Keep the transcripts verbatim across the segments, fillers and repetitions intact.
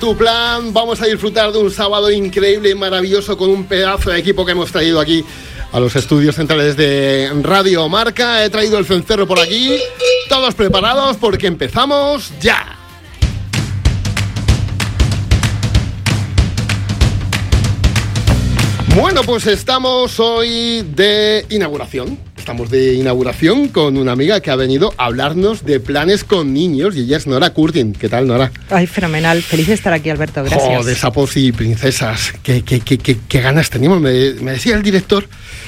Tu plan, vamos a disfrutar de un sábado increíble y maravilloso con un pedazo de equipo que hemos traído aquí a los estudios centrales de Radio Marca. He traído el cencerro por aquí, todos preparados porque empezamos ya. Bueno, pues estamos hoy de inauguración. Estamos de inauguración con una amiga que ha venido a hablarnos de planes con niños y ella es Nora Curtin. ¿Qué tal, Nora? Ay, fenomenal. Feliz de estar aquí, Alberto. Gracias. Oh, de sapos y princesas. Qué, qué, qué, qué, qué ganas teníamos. Me, me decía el director,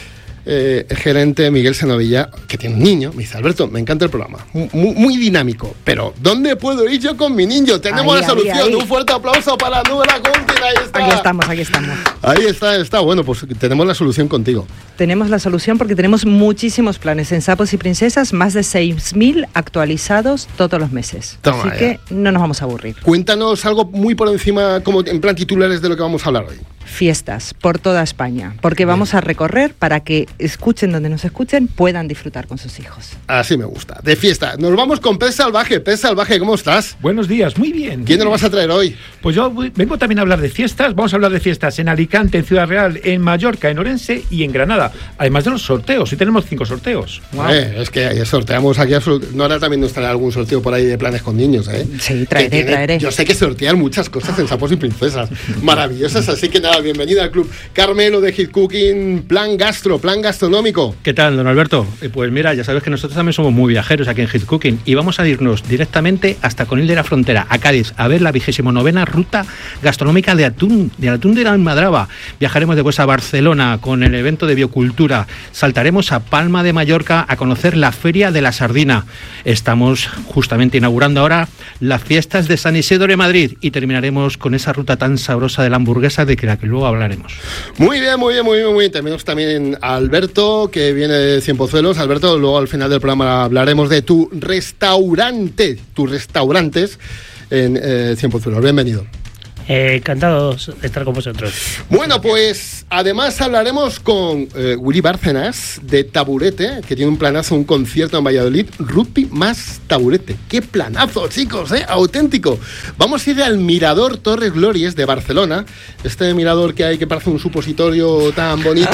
eh, el gerente Miguel Senovilla, que tiene un niño. Me dice, Alberto, me encanta el programa. Muy, muy dinámico. Pero, ¿dónde puedo ir yo con mi niño? Tenemos ahí, la solución. Ahí, ahí. Un fuerte aplauso para Nora Curtin. Ahí está. Aquí estamos, aquí estamos. Ahí está, está. Bueno, pues tenemos la solución contigo. Tenemos la solución porque tenemos muchísimos planes en Sapos y Princesas, más de seis mil actualizados todos los meses. Toma, Así ya. que no nos vamos a aburrir. Cuéntanos algo muy por encima, como en plan titulares de lo que vamos a hablar hoy. Fiestas por toda España, porque vamos Bien. a recorrer para que escuchen donde nos escuchen, puedan disfrutar con sus hijos. Así me gusta. De fiesta. Nos vamos con Pez Salvaje. Pez Salvaje, ¿cómo estás? Buenos días, muy bien. ¿Quién nos lo vas a traer hoy? Pues yo vengo también a hablar de fiestas. Vamos a hablar de fiestas en Alicante, en Ciudad Real, en Mallorca, en Orense y en Granada. Además de los sorteos. Hoy tenemos cinco sorteos. Wow. Eh, es que sorteamos aquí. Nora también nos traerá algún sorteo por ahí de planes con niños, ¿eh? Sí, traeré, tiene, traeré. Yo sé que sortean muchas cosas en Sapos y Princesas. Maravillosas. Así que nada, bienvenida al club. Carmelo de Hit Cooking, plan gastro, plan gastronómico. ¿Qué tal, don Alberto? Eh, pues mira, ya sabes que nosotros también somos muy viajeros aquí en Hit Cooking y vamos a irnos directamente hasta Conil de la Frontera, a Cádiz, a ver la vigésimo novena ruta gastronómica de atún, de atún de la Almadraba. Viajaremos después a Barcelona con el evento de biocultura. Saltaremos a Palma de Mallorca a conocer la Feria de la Sardina. Estamos justamente inaugurando ahora las fiestas de San Isidro de Madrid y terminaremos con esa ruta tan sabrosa de la hamburguesa de la que luego hablaremos. Muy bien, muy bien, muy bien, muy bien. Tenemos también a Alberto, que viene de Cienpozuelos. Alberto, luego al final del programa hablaremos de tu restaurante, tus restaurantes en eh, Cienpozuelos. Bienvenido. Eh, encantados de estar con vosotros. Bueno, pues además hablaremos con eh, Willy Bárcenas de Taburete, que tiene un planazo, un concierto en Valladolid, rugby más Taburete. ¡Qué planazo, chicos! ¿eh? Auténtico. Vamos a ir al Mirador Torres Glorias de Barcelona, este mirador que hay que parece un supositorio tan bonito.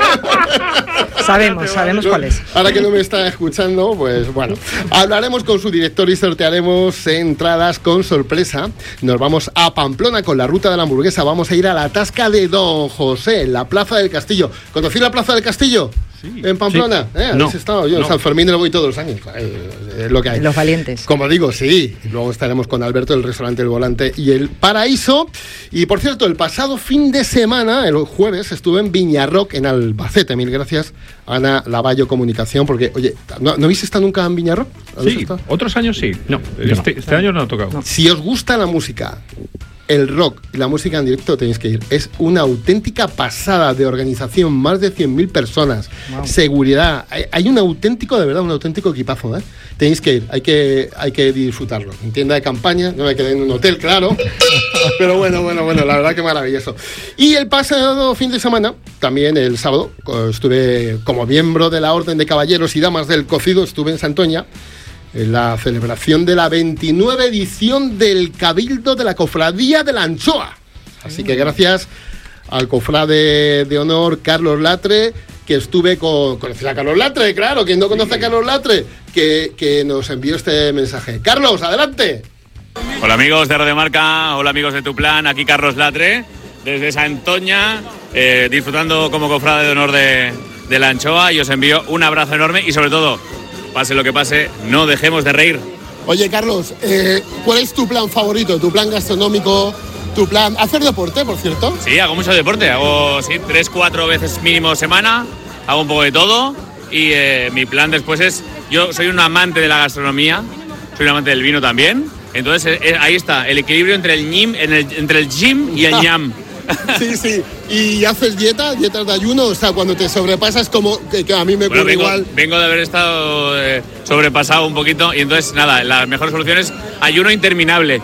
Sabemos, sabemos cuál es. Ahora que no me está escuchando, pues bueno, hablaremos con su director y sortearemos entradas con sorpresa. Nos vamos a Pamplona con la ruta de la hamburguesa. Vamos a ir a la tasca de Don José, la Plaza del Castillo. ¿Conocí la Plaza del Castillo? Sí. ¿En Pamplona? Sí. ¿Eh? No, ¿Habéis estado? Yo en no. San Fermín lo voy todos los años. Es lo que hay. Los valientes. Como digo, sí. Y luego estaremos con Alberto del restaurante El Volante y El Paraíso. Y por cierto, el pasado fin de semana, el jueves, estuve en Viñarroc, en Albacete. Mil gracias, Ana Lavallo Comunicación, porque, oye, ¿no, ¿no habéis estado nunca en Viñarroc? Sí, estado? Otros años sí. No, este, este año no ha tocado. No. Si os gusta la música, el rock y la música en directo, tenéis que ir. Es una auténtica pasada de organización, más de cien mil personas, wow. Seguridad. Hay, hay un auténtico, de verdad, un auténtico equipazo, ¿eh? Tenéis que ir, hay que, hay que disfrutarlo. En tienda de campaña, no me quedé en un hotel, claro. Pero bueno, bueno, bueno, la verdad que maravilloso. Y el pasado fin de semana, también el sábado, estuve como miembro de la Orden de Caballeros y Damas del Cocido, estuve en Santoña, en la celebración de la veintinueva edición del Cabildo de la Cofradía de la Anchoa. Así que gracias al cofrade de honor Carlos Latre, que estuve con... ¿Conoces a Carlos Latre? Claro, quien no conoce a Carlos Latre, que, que nos envió este mensaje. Carlos, adelante. Hola amigos de Radio Marca, hola amigos de Tu Plan, aquí Carlos Latre, desde Santoña, eh, disfrutando como cofrade de honor de, de la Anchoa, y os envío un abrazo enorme y sobre todo, pase lo que pase, no dejemos de reír. Oye, Carlos, eh, ¿cuál es tu plan favorito? ¿Tu plan gastronómico? ¿Tu plan? ¿Hacer deporte, por cierto? Sí, hago mucho deporte. Hago sí, tres, cuatro veces mínimo semana. Hago un poco de todo. Y eh, mi plan después es... Yo soy un amante de la gastronomía. Soy un amante del vino también. Entonces, eh, ahí está. El equilibrio entre el, ñim, en el, entre el gym y el ñam. Sí, sí. ¿Y haces dieta? ¿Dietas de ayuno? O sea, cuando te sobrepasas, como que, que a mí me bueno, ocurre vengo, igual. Vengo de haber estado eh, sobrepasado un poquito. Y entonces, nada, la mejor solución es ayuno interminable.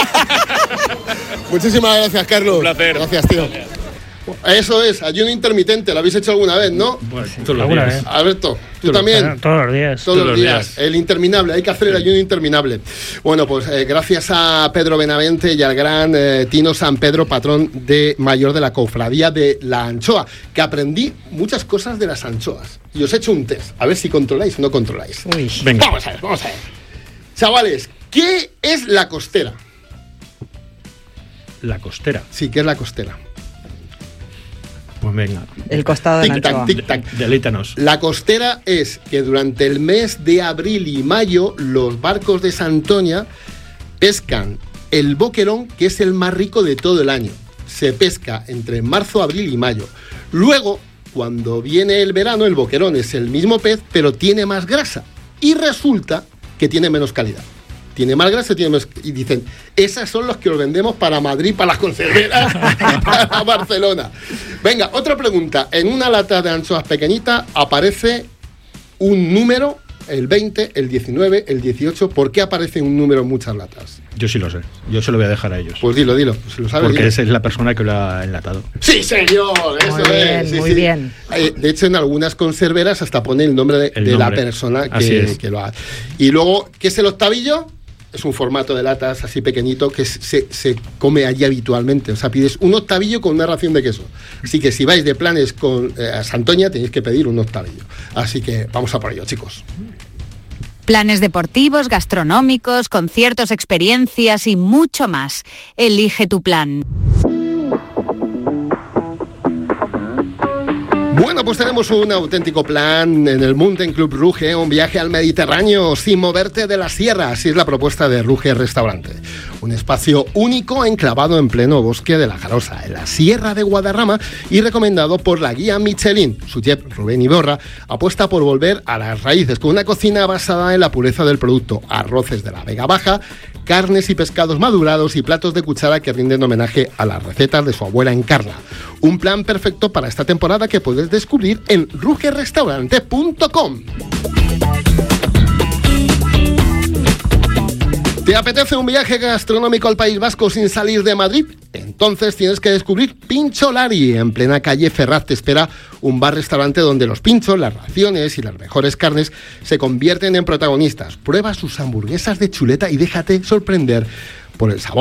Muchísimas gracias, Carlos. Un placer. Gracias, tío. Eso es, ayuno intermitente. ¿Lo habéis hecho alguna vez, no? Bueno, todos los días. Alberto. ¿Tú también? Claro, todos los días. Todos, todos los días. días. El interminable, hay que hacer el ayuno interminable. Bueno, pues eh, gracias a Pedro Benavente y al gran eh, Tino San Pedro, patrón de mayor de la cofradía de la anchoa, que aprendí muchas cosas de las anchoas. Y os he hecho un test, a ver si controláis o no controláis. Uy, venga. Vamos a ver, vamos a ver. Chavales, ¿qué es la costera? La costera. Sí, ¿qué es la costera? Pues venga. El costado de la anchoa. Tic tac, tic tac. Delítanos. La costera es que durante el mes de abril y mayo los barcos de Santoña pescan el boquerón, que es el más rico de todo el año. Se pesca entre marzo, abril y mayo. Luego, cuando viene el verano, el boquerón es el mismo pez, pero tiene más grasa. Y resulta que tiene menos calidad. Tiene más grasa, tiene más... Y dicen, esas son los que os vendemos para Madrid, para las conserveras, para Barcelona. Venga, otra pregunta. En una lata de anchoas pequeñita aparece un número, el veinte, el diecinueve, el dieciocho. ¿Por qué aparece un número en muchas latas? Yo sí lo sé. Yo se lo voy a dejar a ellos. Pues dilo, dilo. Si lo sabes, porque dilo. esa es la persona que lo ha enlatado. ¡Sí, señor! Eso muy bien, es. Sí, muy sí. bien. Eh, de hecho, en algunas conserveras hasta pone el nombre de, el de nombre. la persona Así que, es. que lo hace. Y luego, ¿qué es el octavillo? Es un formato de latas así pequeñito que se, se come allí habitualmente. O sea, pides un octavillo con una ración de queso. Así que si vais de planes con eh, a Santoña, tenéis que pedir un octavillo. Así que vamos a por ello, chicos. Planes deportivos, gastronómicos, conciertos, experiencias y mucho más. Elige tu plan. Bueno, pues tenemos un auténtico plan en el Mountain Club Ruge, un viaje al Mediterráneo sin moverte de la sierra. Así es la propuesta de Ruge Restaurante. Un espacio único enclavado en pleno bosque de la Jarosa, en la Sierra de Guadarrama, y recomendado por la guía Michelin. Su chef Rubén Iborra apuesta por volver a las raíces, con una cocina basada en la pureza del producto, arroces de la Vega Baja, carnes y pescados madurados y platos de cuchara que rinden homenaje a las recetas de su abuela Encarna. Un plan perfecto para esta temporada que puedes descubrir en ruge restaurante punto com. ¿Te apetece un viaje gastronómico al País Vasco sin salir de Madrid? Entonces tienes que descubrir Pincholari. En plena calle Ferraz te espera un bar-restaurante donde los pinchos, las raciones y las mejores carnes se convierten en protagonistas. Prueba sus hamburguesas de chuleta y déjate sorprender por el sabor